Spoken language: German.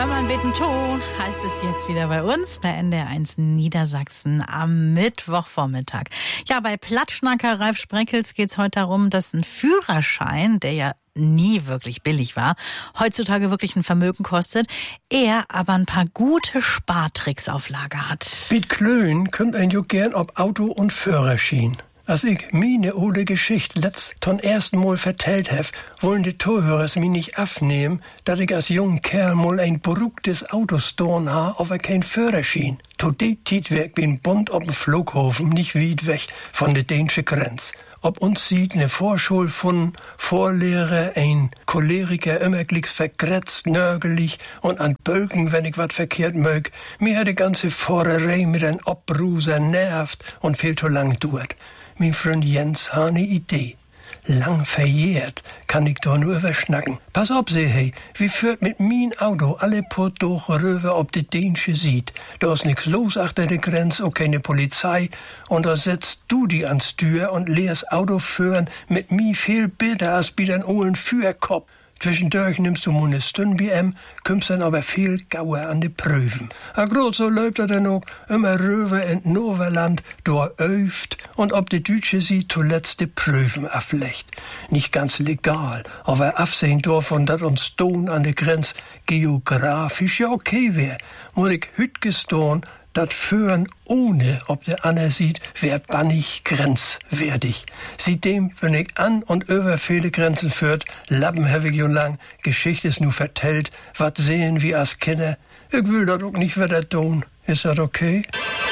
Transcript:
Hermann Betentow heißt es jetzt wieder bei uns, bei NDR1 Niedersachsen am Mittwochvormittag. Ja, bei Plattschnacker Ralf Spreckels geht es heute darum, dass ein Führerschein, der ja nie wirklich billig war, heutzutage wirklich ein Vermögen kostet, er aber ein paar gute Spartricks auf Lager hat. Wie Klön kommt ein jo gern ob Auto und Führerschein. Als ich meine ole Geschichte letzt zum ersten Mal vertellt hef, wollen die Zuhörers mir nicht abnehmen, dass ich als junger Kerl mal ein beruhigtes Auto storn ha, aber kein Führerschein. To de Tiet werk wie ein Bund op dem Flughafen, nicht weit weg von der dänischen Grenz. Ob uns sieht ne Vorschul von Vorlehrer, ein Choleriker, immer glicks vergrätzt, nörgelig und an Bölken, wenn ich wat verkehrt mög. Mir hat die ganze Fahrerei mit ein Obruser nervt und viel zu lang dauert. Mein Freund Jens ha ne Idee. Lang verjährt kann ich doch nur überschnacken. Pass auf, seh hey, wie führt mit mein Auto alle Portdoche rüber ob die Dänische sieht. Da ist nix los achter der Grenze, auch keine Polizei. Und da setzt du die ans Tür und lehrst Auto führen mit mi viel bitter als bi den ohlen Führkopf. Zwischendurch nimmst du eine Stunde BM, kommst dann aber viel gauer an die Prüfen. A grad so läuft er dann auch immer rüber in Noverland, da öft und ob die Deutsche sie zuletzt die Prüfen aflecht. Nicht ganz legal, aber absehen davon, dass uns Ton an der Grenze geografisch ja okay wär. Muss ich hüt gestohn, dat Führen ohne, ob der Anna sieht, wär bannig grenzwertig. Seitdem bin ich an und über viele Grenzen führt, Lappen hab ich jo lang, Geschichte ist nu vertellt, wat sehen wir als Kinder. Ich will dat auch nicht wieder tun. Ist dat okay?